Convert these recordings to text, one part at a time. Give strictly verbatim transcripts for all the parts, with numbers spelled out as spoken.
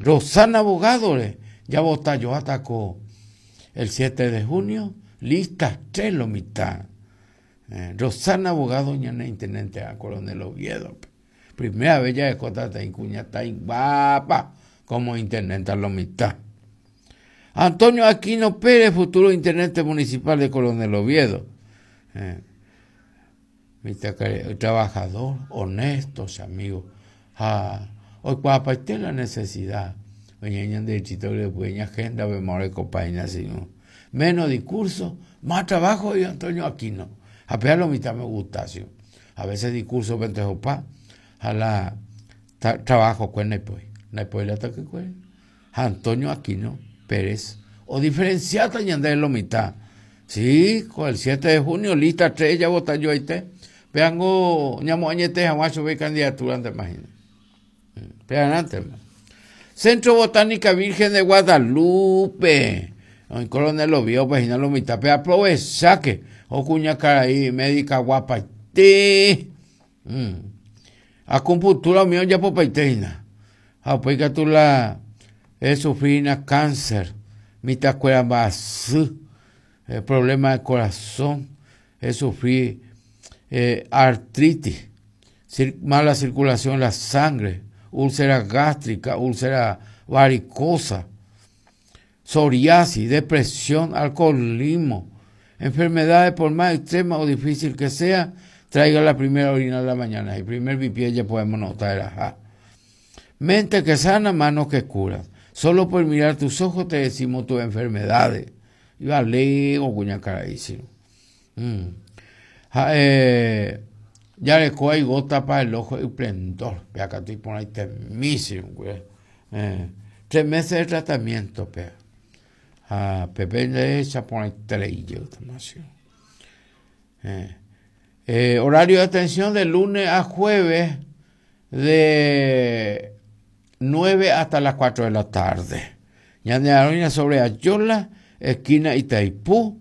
Rosana Abogado, ya vota yo atacó el siete de junio, listas tres lo mitad. Eh, Rosana Abogado, ñane intendente a Coronel Oviedo. Primera vez ya de Cota está incuñata y guapa como intendente a lo mitad. Antonio Aquino Pérez, futuro intendente municipal de Coronel Oviedo. Eh, trabajador, honesto, amigo. Ah, hoy cuando parte la necesidad, oye, de chitorio de agenda, memoria de compañía, sino menos discurso, más trabajo y Antonio Aquino. A pesar lo mitad me gusta, ¿sí? A veces discurso pentejopa, a la tra, trabajo con Naipoy, Naipoy la ataque con Antonio Aquino Pérez, o diferenciata ñandé lo mitad. Sí, con el siete de junio, lista tres, ya vota yo ahí te. Veango, ñamo añete, jamás ve candidatura ante imagínate. Vean antes. Centro Botánica Virgen de Guadalupe. En Coronel lo vio, pues no lo mitad. Pero aprovecha que, o cuña caraí, médica guapa. Te. Mm. A computura mío ya por paiteina. A pues que tú la, es sufrir cáncer. Mitad cuera más. El problema del corazón. Es sufrir eh, artritis. Cir mala circulación en la sangre. Úlcera gástrica, úlcera varicosa, psoriasis, depresión, alcoholismo, enfermedades por más extremas o difícil que sea, traiga la primera orina de la mañana. Y primer bipié ya podemos notar. Ajá. Mente que sana, manos que curan. Solo por mirar tus ojos te decimos tus enfermedades. Y vale, o cuña caraísimo. Mm. Eh, ya le coge gota para el ojo y esplendor. Ve acá estoy poniendo ahí temísimo, güey. Eh, tres meses de tratamiento, pe. A Pepe le echa por ahí tres eh, eh, horario de atención de lunes a jueves de nueve hasta las cuatro de la tarde. Ya de Aroña sobre Ayola, esquina Itaipú.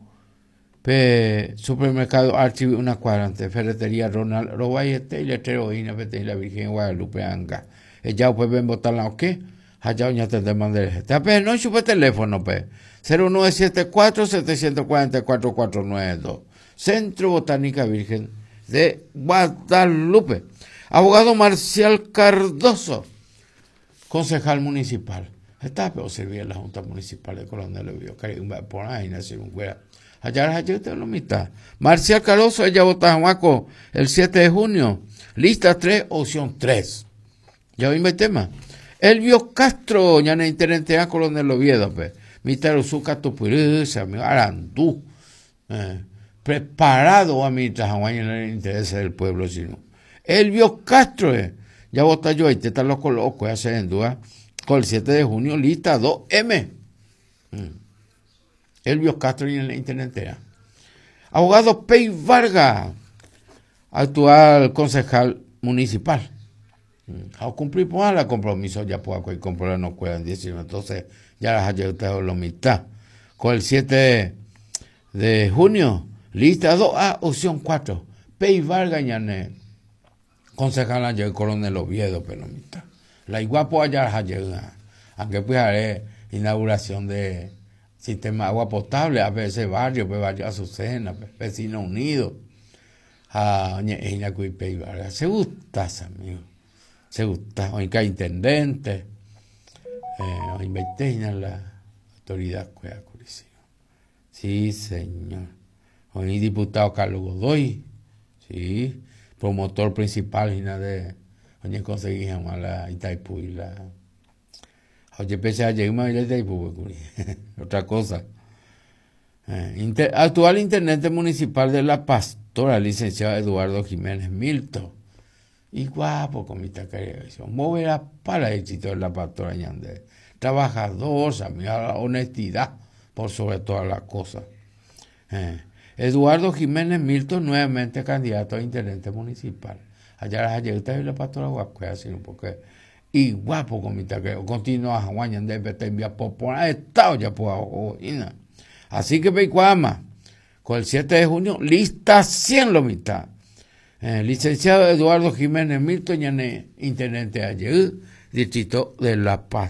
Pe, supermercado Archivo, una cuadra antes, ferretería Ronald Robayete y letrero Ina Pete y la Virgen Guadalupe Anga. Ella pues ven botar la ok, allá ya te demandaré. Te pe no chupe teléfono pe. cero nueve siete cuatro siete cuatro cuatro cuatro nueve dos. Centro Botánica Virgen de Guadalupe. Abogado Marcial Cardoso, concejal municipal. Está pero servir en la Junta Municipal de Coronel Oviedo, por ahí nació un güera. Allá allá usted lo mitad. Marcial Cardoso, ella vota Juaco el siete de junio. Lista tres, opción tres. Ya oí el tema. Elvio Castro, ya no intendente a Coronel Oviedo, pe. Mitad Uzuca Tupurisa, Arandú. Eh, preparado a mitad Hawái en el interés del pueblo chino. Elvio Castro, eh. Ya vota yo, ahí te está loco loco, ya se en duda. Con el siete de junio, lista dos eme. Mm. Elvio Castro y en la intendente. Abogado Pei Vargas, actual concejal municipal. A cumplir por la compromiso ya puedo comprar no cuelan diecinueve, entonces ya las haya usted la mitad. Con el siete de junio, lista dos A, opción cuatro. Pei Vargas, ñane, concejal allá el Coronel Oviedo, pero mitad. La iguapo allá las haya, aunque pues haré inauguración de sistema de agua potable, a veces barrio, pues barrio Azucena, vecinos unidos. Ah, se gusta, amigo. Se gusta. Hoy que intendente, eh, hoy en la autoridad cuea curisiva. Sí, señor. Hoy diputado Carlos Godoy, sí, promotor principal y nada de, hoy conseguimos la Itaipú y la. Oye, pese a llegar a Itaipú, otra cosa. Eh, inter, actual intendente municipal de La Pastora, licenciado Eduardo Jiménez Milton. Y guapo con mi tacareación. Moverá para el éxito de La Pastora ñande. Trabajador, amiga, honestidad, por sobre todas las cosas. Eh, Eduardo Jiménez Milton, nuevamente candidato a intendente municipal. Allá las ayudas y La Pastora Guacuea, sino porque. Y guapo con mi taqueo, continúa a Juan de Betembia Popona, estado ya puedo. Así que Peicuama, con el siete de junio, lista cien lo mitad. Eh, licenciado Eduardo Jiménez Milton, intendente ayer, distrito de La Paz.